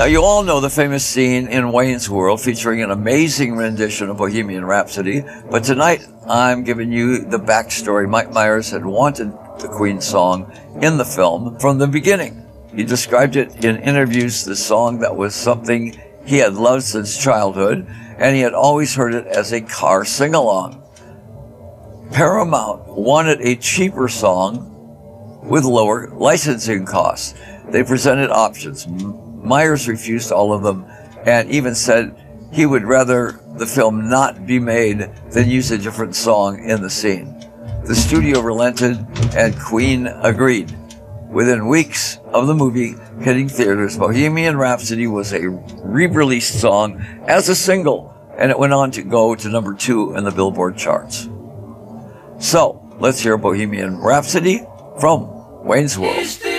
Now, you all know the famous scene in Wayne's World featuring an amazing rendition of Bohemian Rhapsody, but tonight I'm giving you the backstory. Mike Myers had wanted the Queen song in the film from the beginning. He described it in interviews, the song that was something he had loved since childhood, and he had always heard it as a car sing-along. Paramount wanted a cheaper song with lower licensing costs. They presented options. Myers refused all of them and even said he would rather the film not be made than use a different song in the scene. The studio relented and Queen agreed. Within weeks of the movie hitting theaters, Bohemian Rhapsody was a re-released song as a single, and it went on to go to number 2 in the Billboard charts. So, let's hear Bohemian Rhapsody from Wayne's World.